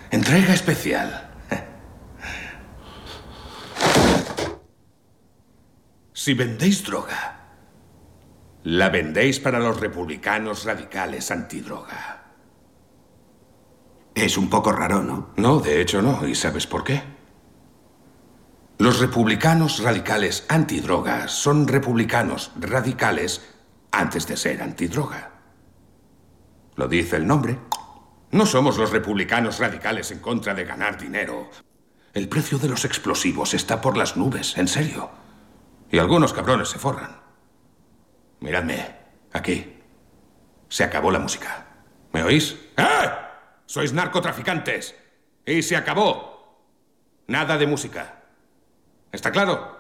Entrega especial. Si vendéis droga, la vendéis para los republicanos radicales antidroga. Es un poco raro, ¿no? No, de hecho no. ¿Y sabes por qué? Los republicanos radicales antidroga son republicanos radicales antes de ser antidroga. Lo dice el nombre. No somos los republicanos radicales en contra de ganar dinero. El precio de los explosivos está por las nubes, en serio. Y algunos cabrones se forran. Miradme, aquí. Se acabó la música. ¿Me oís? ¡Eh! Sois narcotraficantes. Y se acabó. Nada de música. ¿Está claro?